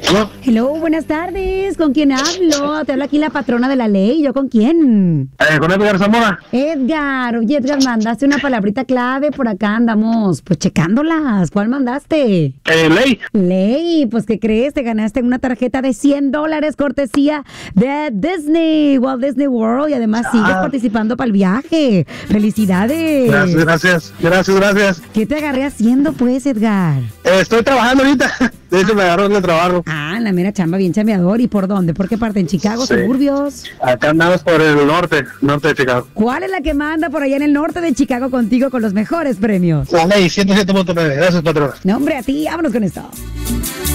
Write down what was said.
¿Aló? Hello, buenas tardes. ¿Con quién hablo? Te habla aquí la patrona de la ley. ¿Yo con quién? Con Edgar Zamora. Edgar. Oye, Edgar, mandaste una palabrita clave. Por acá andamos, pues, checándolas. ¿Cuál mandaste? Ley. Ley. Pues, ¿qué crees? Te ganaste una tarjeta de $100 cortesía de Disney, Walt Disney World. Y además sigues participando para el viaje. ¡Felicidades! Gracias. ¿Qué te agarré haciendo, pues, Edgar? Estoy trabajando ahorita. De hecho, me agarró en el trabajo. Ah, la mera chamba, bien chambeador. ¿Y por dónde? ¿Por qué parte? ¿En Chicago, Sí. suburbios? Acá andamos por el norte de Chicago. ¿Cuál es la que manda por allá en el norte de Chicago contigo con los mejores premios? La ley 107.9. Gracias, patrón. No, hombre, a ti, vámonos con esto.